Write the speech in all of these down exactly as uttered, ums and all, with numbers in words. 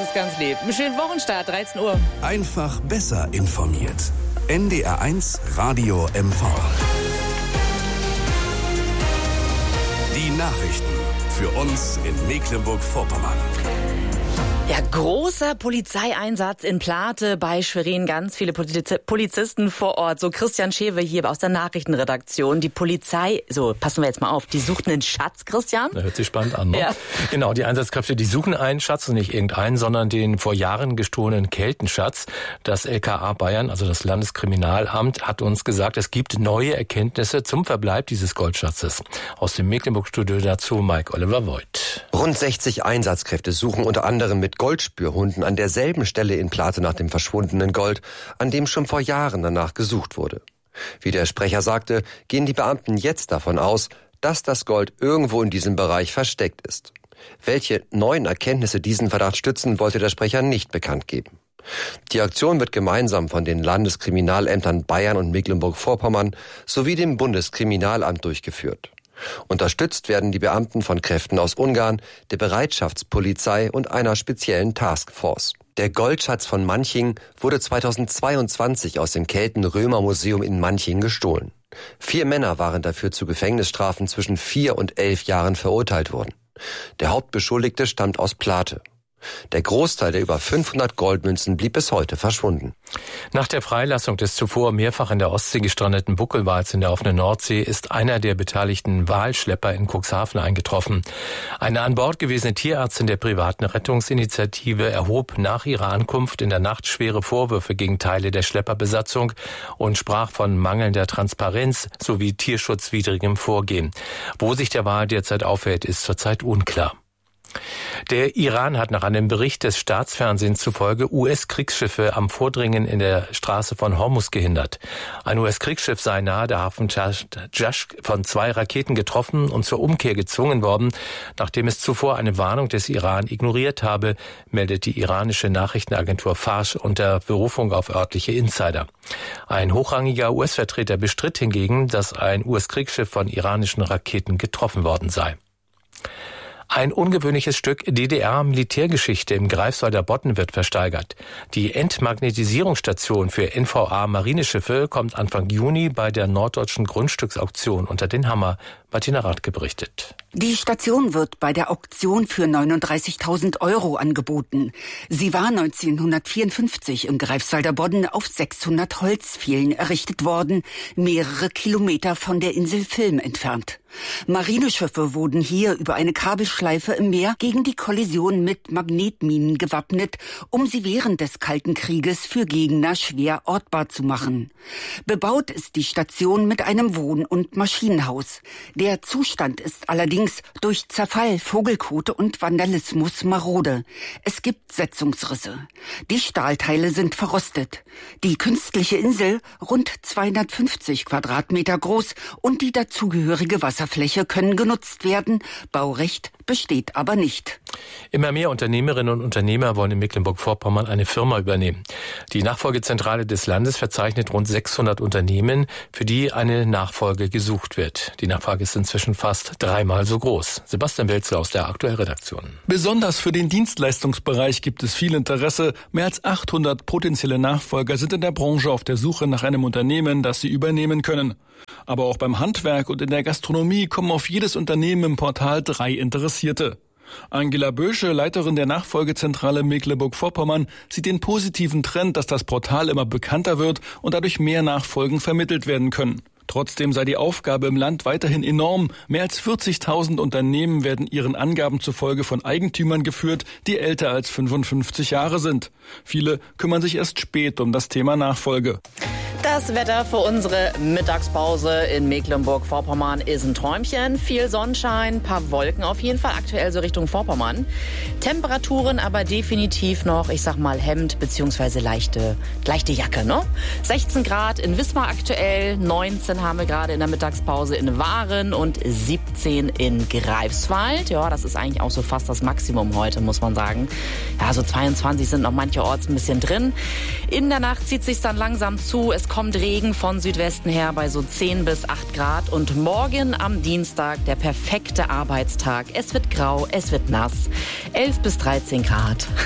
ist ganz lieb. Einen schönen Wochenstart, dreizehn Uhr. Einfach besser informiert. N D R eins Radio M V. Die Nachrichten für uns in Mecklenburg-Vorpommern. Ja, großer Polizeieinsatz in Plate bei Schwerin. Ganz viele Poliz- Polizisten vor Ort. So Christian Schewe hier aus der Nachrichtenredaktion. Die Polizei, so passen wir jetzt mal auf, die sucht einen Schatz, Christian? Das hört sich spannend an, ne? Ja. Genau, die Einsatzkräfte, die suchen einen Schatz und nicht irgendeinen, sondern den vor Jahren gestohlenen Keltenschatz. Das L K A Bayern, also das Landeskriminalamt, hat uns gesagt, es gibt neue Erkenntnisse zum Verbleib dieses Goldschatzes. Aus dem Mecklenburg-Studio dazu Mike Oliver Voigt. Rund sechzig Einsatzkräfte suchen unter anderem mit Goldspürhunden an derselben Stelle in Plate nach dem verschwundenen Gold, an dem schon vor Jahren danach gesucht wurde. Wie der Sprecher sagte, gehen die Beamten jetzt davon aus, dass das Gold irgendwo in diesem Bereich versteckt ist. Welche neuen Erkenntnisse diesen Verdacht stützen, wollte der Sprecher nicht bekannt geben. Die Aktion wird gemeinsam von den Landeskriminalämtern Bayern und Mecklenburg-Vorpommern sowie dem Bundeskriminalamt durchgeführt. Unterstützt werden die Beamten von Kräften aus Ungarn, der Bereitschaftspolizei und einer speziellen Taskforce. Der Goldschatz von Manching wurde zweitausendzweiundzwanzig aus dem Kelten-Römer-Museum in Manching gestohlen. Vier Männer waren dafür zu Gefängnisstrafen zwischen vier und elf Jahren verurteilt worden. Der Hauptbeschuldigte stammt aus Plate. Der Großteil der über fünfhundert Goldmünzen blieb bis heute verschwunden. Nach der Freilassung des zuvor mehrfach in der Ostsee gestrandeten Buckelwals in der offenen Nordsee ist einer der beteiligten Walschlepper in Cuxhaven eingetroffen. Eine an Bord gewesene Tierärztin der privaten Rettungsinitiative erhob nach ihrer Ankunft in der Nacht schwere Vorwürfe gegen Teile der Schlepperbesatzung und sprach von mangelnder Transparenz sowie tierschutzwidrigem Vorgehen. Wo sich der Wal derzeit aufhält, ist zurzeit unklar. Der Iran hat nach einem Bericht des Staatsfernsehens zufolge U S-Kriegsschiffe am Vordringen in der Straße von Hormuz gehindert. Ein U S-Kriegsschiff sei nahe der Hafen Jash von zwei Raketen getroffen und zur Umkehr gezwungen worden, nachdem es zuvor eine Warnung des Iran ignoriert habe, meldet die iranische Nachrichtenagentur Fars unter Berufung auf örtliche Insider. Ein hochrangiger U S-Vertreter bestritt hingegen, dass ein U S-Kriegsschiff von iranischen Raketen getroffen worden sei. Ein ungewöhnliches Stück D D R-Militärgeschichte im Greifswalder Bodden wird versteigert. Die Entmagnetisierungsstation für N V A-Marineschiffe kommt Anfang Juni bei der norddeutschen Grundstücksauktion unter den Hammer. Martina Radke berichtet. Die Station wird bei der Auktion für neununddreißigtausend Euro angeboten. Sie war neunzehnhundertvierundfünfzig im Greifswalder Bodden auf sechshundert Holzpfählen errichtet worden, mehrere Kilometer von der Insel Vilm entfernt. Marineschiffe wurden hier über eine Kabelschleife im Meer gegen die Kollision mit Magnetminen gewappnet, um sie während des Kalten Krieges für Gegner schwer ortbar zu machen. Bebaut ist die Station mit einem Wohn- und Maschinenhaus. Der Zustand ist allerdings durch Zerfall, Vogelkote und Vandalismus marode. Es gibt Setzungsrisse. Die Stahlteile sind verrostet. Die künstliche Insel, rund zweihundertfünfzig Quadratmeter groß, und die dazugehörige Wasserfläche können genutzt werden. Baurecht besteht aber nicht. Immer mehr Unternehmerinnen und Unternehmer wollen in Mecklenburg-Vorpommern eine Firma übernehmen. Die Nachfolgezentrale des Landes verzeichnet rund sechshundert Unternehmen, für die eine Nachfolge gesucht wird. Die Nachfrage ist inzwischen fast dreimal so groß. Sebastian Welzel aus der Aktuellredaktion. Besonders für den Dienstleistungsbereich gibt es viel Interesse. Mehr als achthundert potenzielle Nachfolger sind in der Branche auf der Suche nach einem Unternehmen, das sie übernehmen können. Aber auch beim Handwerk und in der Gastronomie kommen auf jedes Unternehmen im Portal drei Interessierte. Angela Bösche, Leiterin der Nachfolgezentrale Mecklenburg-Vorpommern, sieht den positiven Trend, dass das Portal immer bekannter wird und dadurch mehr Nachfolgen vermittelt werden können. Trotzdem sei die Aufgabe im Land weiterhin enorm. Mehr als vierzigtausend Unternehmen werden ihren Angaben zufolge von Eigentümern geführt, die älter als fünfundfünfzig Jahre sind. Viele kümmern sich erst spät um das Thema Nachfolge. Das Wetter für unsere Mittagspause in Mecklenburg-Vorpommern ist ein Träumchen. Viel Sonnenschein, paar Wolken auf jeden Fall, aktuell so Richtung Vorpommern. Temperaturen aber definitiv noch, ich sag mal, Hemd bzw. leichte, leichte Jacke, ne? sechzehn Grad in Wismar aktuell, neunzehn haben wir gerade in der Mittagspause in Waren und siebzehn in Greifswald. Ja, das ist eigentlich auch so fast das Maximum heute, muss man sagen. Ja, so zweiundzwanzig sind noch mancherorts ein bisschen drin. In der Nacht zieht sich's dann langsam zu. Es kommt Regen von Südwesten her bei so zehn bis acht Grad. Und morgen am Dienstag der perfekte Arbeitstag. Es wird grau, es wird nass. elf bis dreizehn Grad.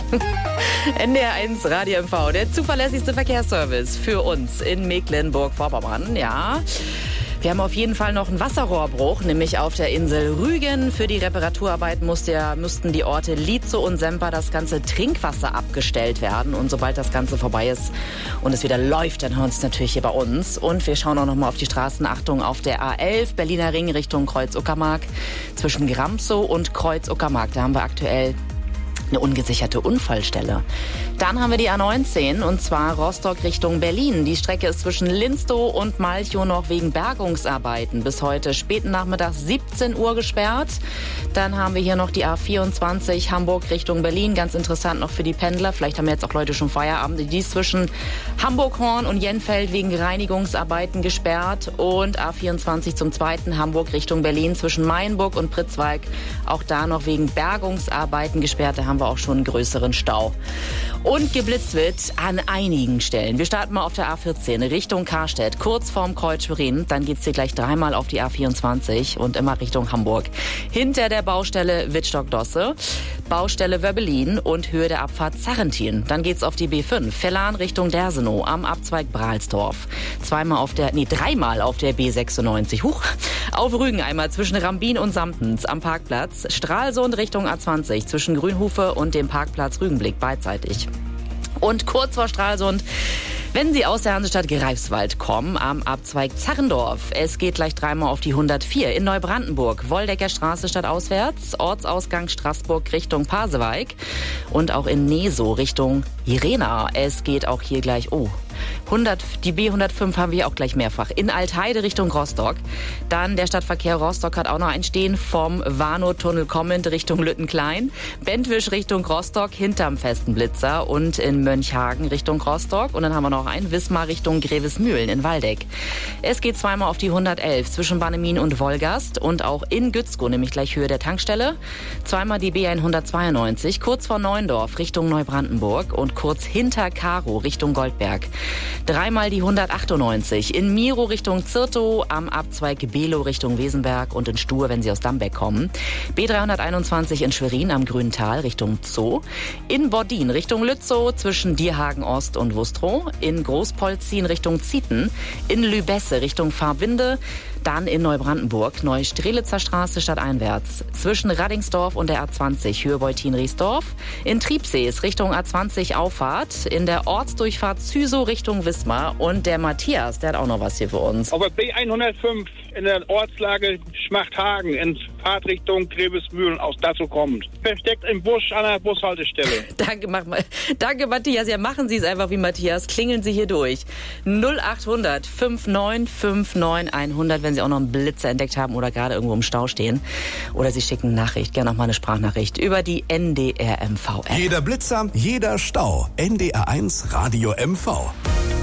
N D R eins Radio M V, der zuverlässigste Verkehrsservice für uns in Mecklenburg-Vorpommern. Ja, wir haben auf jeden Fall noch einen Wasserrohrbruch, nämlich auf der Insel Rügen. Für die Reparaturarbeiten musste ja, müssten die Orte Lietzow und Semper das ganze Trinkwasser abgestellt werden. Und sobald das Ganze vorbei ist und es wieder läuft, dann hören Sie es natürlich hier bei uns. Und wir schauen auch noch mal auf die Straßen. Achtung, auf der A elf, Berliner Ring Richtung Kreuz-Uckermark. Zwischen Gramsow und Kreuz-Uckermark, da haben wir aktuell eine ungesicherte Unfallstelle. Dann haben wir die A neunzehn, und zwar Rostock Richtung Berlin. Die Strecke ist zwischen Linstow und Malchow noch wegen Bergungsarbeiten bis heute späten Nachmittag siebzehn Uhr gesperrt. Dann haben wir hier noch die A vierundzwanzig Hamburg Richtung Berlin. Ganz interessant noch für die Pendler. Vielleicht haben jetzt auch Leute schon Feierabend. Die ist zwischen Hamburg-Horn und Jenfeld wegen Reinigungsarbeiten gesperrt. Und A vierundzwanzig zum zweiten Hamburg Richtung Berlin zwischen Mainburg und Pritzwalk. Auch da noch wegen Bergungsarbeiten gesperrt. Da haben wir auch schon einen größeren Stau. Und geblitzt wird an einigen Stellen. Wir starten mal auf der A vierzehn Richtung Karstedt, kurz vorm Kreuz Schwerin. Dann geht's hier gleich dreimal auf die A vierundzwanzig und immer Richtung Hamburg. Hinter der Baustelle Wittstock-Dosse, Baustelle Wöbbelin und Höhe der Abfahrt Zarrentin. Dann geht's auf die B fünf, Vellan Richtung Dersenow am Abzweig Brahlsdorf. Zweimal auf der, nee, dreimal auf der B sechsundneunzig. Huch. Auf Rügen einmal zwischen Rambin und Samtens am Parkplatz. Stralsund Richtung A zwanzig zwischen Grünhufe und dem Parkplatz Rügenblick beidseitig. Und kurz vor Stralsund, wenn Sie aus der Hansestadt Greifswald kommen, am Abzweig Zarrendorf. Es geht gleich dreimal auf die hundertvier in Neubrandenburg. Woldecker Straße stadtauswärts, Ortsausgang Straßburg Richtung Pasewalk und auch in Nesow Richtung Irena. Es geht auch hier gleich, oh, hundert, die B hundertfünf haben wir auch gleich mehrfach. In Altheide Richtung Rostock. Dann der Stadtverkehr Rostock hat auch noch einen stehen vom Warnow-Tunnel kommend Richtung Lüttenklein. Bentwisch Richtung Rostock hinterm festen Blitzer und in Mönchhagen Richtung Rostock. Und dann haben wir noch einen Wismar Richtung Grevesmühlen in Waldeck. Es geht zweimal auf die hundertelf zwischen Bannemin und Wolgast und auch in Gützkow, nämlich gleich Höhe der Tankstelle. Zweimal die B hundertzweiundneunzig kurz vor Neuendorf Richtung Neubrandenburg und kurz hinter Karow Richtung Goldberg. Dreimal die hundertachtundneunzig in Miro Richtung Zirtow, am Abzweig Below Richtung Wesenberg und in Stur, wenn Sie aus Dambeck kommen. B dreihunderteinundzwanzig in Schwerin am Grüntal Richtung Zoo. In Bordin Richtung Lützow zwischen Dierhagen Ost und Wustrow. In Großpolzin Richtung Zieten. In Lübesse Richtung Farbinde. Dann in Neubrandenburg, Neustrelitzer Straße stadteinwärts. Zwischen Raddingsdorf und der A zwanzig, Höhe Beutin-Riesdorf. In Triebsees Richtung A zwanzig Auffahrt. In der Ortsdurchfahrt Züsow Richtung Wismar. Und der Matthias, der hat auch noch was hier für uns. Auf der B hundertfünf in der Ortslage Schmachthagen in Fahrtrichtung Grevesmühlen aus dazu kommt. Versteckt im Busch an der Bushaltestelle. Danke, mach mal. Danke, Matthias. Ja, machen Sie es einfach wie Matthias. Klingeln Sie hier durch. null achthundert neunundfünfzig neunundfünfzig hundert, wenn Sie auch noch einen Blitzer entdeckt haben oder gerade irgendwo im Stau stehen. Oder Sie schicken eine Nachricht, gerne noch mal eine Sprachnachricht über die N D R M V-App. Jeder Blitzer, jeder Stau. N D R eins Radio M V.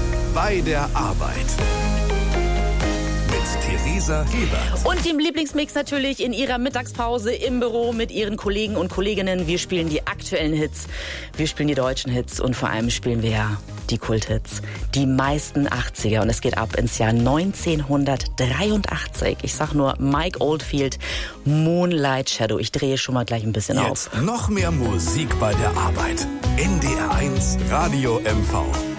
Bei der Arbeit. Theresa Gebert. Und dem Lieblingsmix natürlich in ihrer Mittagspause im Büro mit ihren Kollegen und Kolleginnen. Wir spielen die aktuellen Hits, wir spielen die deutschen Hits und vor allem spielen wir ja die Kulthits. Die meisten achtziger und es geht ab ins Jahr neunzehnhundertdreiundachtzig. Ich sag nur Mike Oldfield, Moonlight Shadow. Ich drehe schon mal gleich ein bisschen Jetzt auf. Noch mehr Musik bei der Arbeit. N D R eins Radio M V.